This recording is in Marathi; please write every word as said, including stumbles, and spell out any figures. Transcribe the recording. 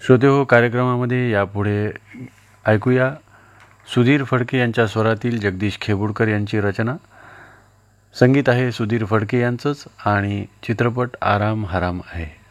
श्रोतेहो, कार्यक्रमामध्ये यापुढे ऐकूया सुधीर फडके यांच्या स्वरातील जगदीश खेबुडकर यांची रचना. संगीत आहे सुधीर फडके यांचंच आणि चित्रपट आराम हराम आहे.